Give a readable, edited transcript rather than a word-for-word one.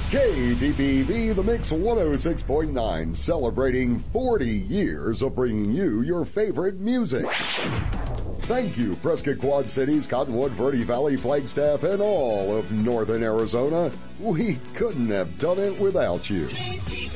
KDBV, The Mix 106.9, celebrating 40 years of bringing you your favorite music. Thank you, Prescott Quad Cities, Cottonwood, Verde Valley, Flagstaff, and all of northern Arizona. We couldn't have done it without you.